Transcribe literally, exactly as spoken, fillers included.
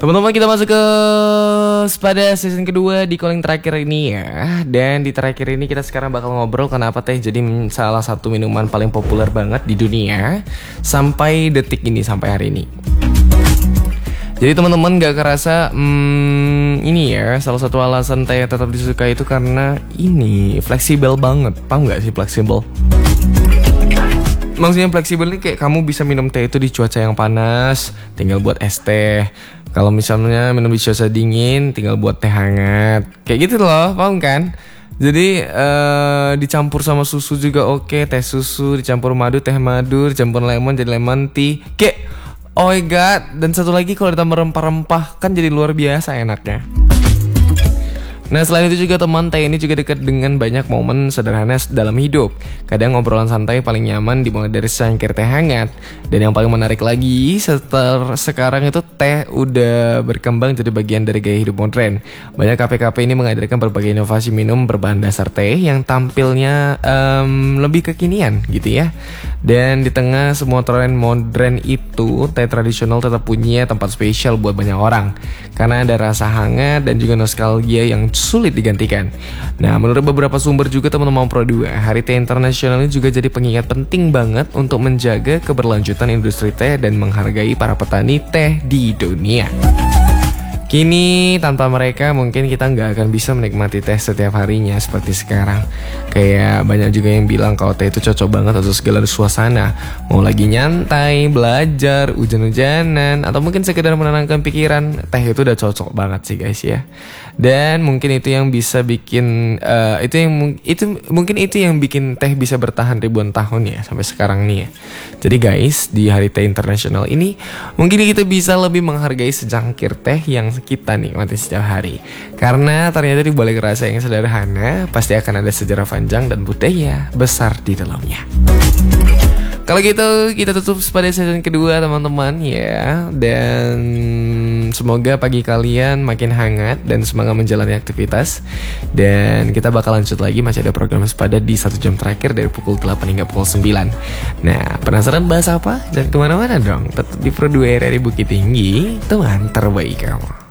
Teman-teman, kita masuk ke pada season kedua di calling terakhir ini ya. Dan di terakhir ini kita sekarang bakal ngobrol kenapa teh jadi salah satu minuman paling populer banget di dunia sampai detik ini, sampai hari ini. Jadi teman-teman, gak kerasa hmm, ini ya, salah satu alasan teh tetap disukai itu karena ini fleksibel banget. Paham gak sih fleksibel? Maksudnya fleksibel nih kayak kamu bisa minum teh itu di cuaca yang panas, tinggal buat es teh. Kalau misalnya minum di cuaca dingin, tinggal buat teh hangat. Kayak gitu loh, paham kan? Jadi uh, dicampur sama susu juga oke, teh susu dicampur madu, teh madu, dicampur lemon jadi lemon tea. Kayak oh my god, dan satu lagi kalau ditambah rempah-rempah kan jadi luar biasa enaknya. Nah, selain itu juga teman, teh ini juga dekat dengan banyak momen sederhana dalam hidup. Kadang ngobrolan santai paling nyaman dimulai dari secangkir teh hangat. Dan yang paling menarik lagi, setelah sekarang itu teh udah berkembang jadi bagian dari gaya hidup modern. Banyak kafe-kafe ini menghadirkan berbagai inovasi minum berbahan dasar teh yang tampilnya um, lebih kekinian gitu ya. Dan di tengah semua tren modern itu, teh tradisional tetap punya tempat spesial buat banyak orang. Karena ada rasa hangat dan juga nostalgia yang sulit digantikan. Nah, menurut beberapa sumber juga teman-teman Pro dua, Hari Teh Internasional ini juga jadi pengingat penting banget untuk menjaga keberlanjutan industri teh dan menghargai para petani teh di dunia. Kini tanpa mereka mungkin kita nggak akan bisa menikmati teh setiap harinya seperti sekarang. Kayak banyak juga yang bilang kalau teh itu cocok banget untuk segala suasana. Mau lagi nyantai, belajar, hujan-hujanan, atau mungkin sekedar menenangkan pikiran, teh itu udah cocok banget sih guys ya. Dan mungkin itu yang bisa bikin uh, itu yang itu mungkin itu yang bikin teh bisa bertahan ribuan tahun ya sampai sekarang nih ya. Jadi guys, di Hari Teh Internasional ini mungkin kita bisa lebih menghargai secangkir teh yang kita nikmati setiap hari. Karena ternyata di balik rasa yang sederhana pasti akan ada sejarah panjang dan budaya besar di dalamnya. Kalau gitu kita tutup pada season kedua teman-teman ya. Dan semoga pagi kalian makin hangat dan semangat menjalani aktivitas. Dan kita bakal lanjut lagi, masih ada program sepada di satu jam terakhir dari pukul delapan hingga pukul sembilan. Nah, penasaran bahas apa? Dan kemana-mana dong, tetap di Pro dua R R I Bukit Tinggi, teman terbaik kamu.